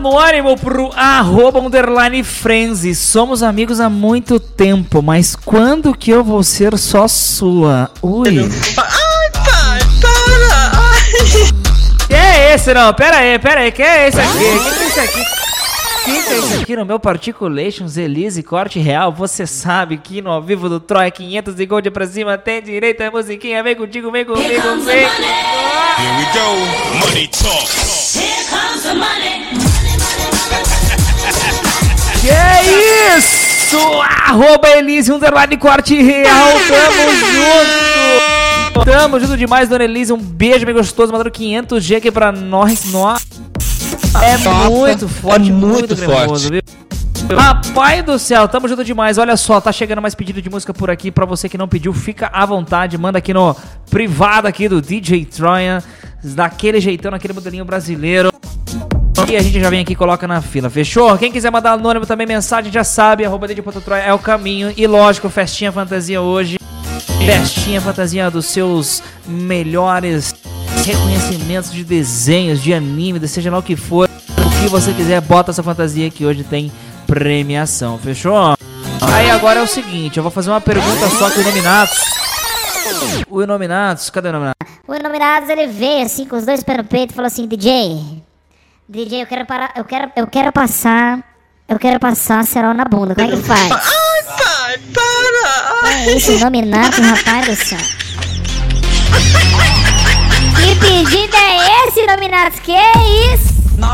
anônimo pro @_frenzy. Somos amigos há muito tempo, mas quando que eu vou ser só sua? Ui. Ai, pai, para! Ai. Que é esse, não? Pera aí, que é esse aqui? Que é esse aqui? Quem é esse aqui no meu Particulations, Elise, corte real? Você sabe que no ao vivo do Troia 500 e Gold pra cima tem direito a musiquinha. Vem contigo, vem comigo, vem. Here we go, money talk. Here comes the money. Que isso? @Elise, corte real, tamo junto demais, dona Elise, um beijo bem gostoso, mandando 500G aqui pra nós, é muito forte, muito cremoso, viu? Rapaz do céu, tamo junto demais, olha só, tá chegando mais pedido de música por aqui, pra você que não pediu, fica à vontade, manda aqui no privado aqui do DJ Troia, daquele jeitão, naquele modelinho brasileiro. E a gente já vem aqui e coloca na fila, fechou? Quem quiser mandar anônimo também mensagem já sabe, @DJ.troia é o caminho. E lógico, festinha fantasia hoje. Festinha fantasia dos seus melhores reconhecimentos de desenhos, de anime, seja lá o que for. O que você quiser, bota essa fantasia que hoje tem premiação, fechou? Aí agora é o seguinte, eu vou fazer uma pergunta só que o Inominatos, cadê o Inominatos? O Inominados, ele veio assim com os dois pés no peito e falou assim: DJ, eu quero passar cerol na bunda, como é que faz? Ai, pai, para! Ai. É isso, Inominados, rapaz do céu. Que pedido é esse, Inominados? Que isso?